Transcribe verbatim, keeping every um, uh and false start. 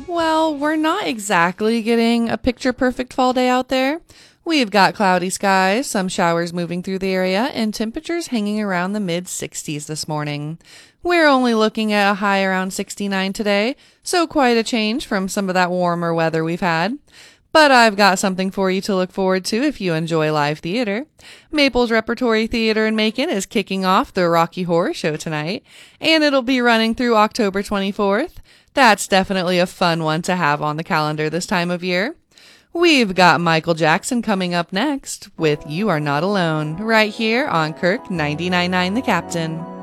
Well, we're not exactly getting a picture perfect fall day out there. We've got cloudy skies, some showers moving through the area, and temperatures hanging around the mid sixties this morning. We're only looking at a high around sixty-nine today, so quite a change from some of that warmer weather we've had. But I've got something for you to look forward to if you enjoy live theater. Maple's Repertory Theater in Macon is kicking off the Rocky Horror Show tonight, and it'll be running through October twenty-fourth. That's definitely a fun one to have on the calendar this time of year. We've got Michael Jackson coming up next with You Are Not Alone, right here on Kirk ninety-nine point nine The Captain.